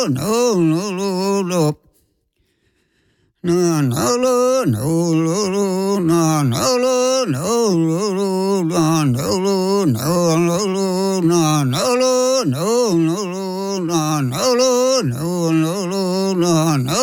no, no, no, no. Na na lo no lo lo na na lo no lo lo na na lo no lo lo na na lo no lo lo na na lo no lo lo na na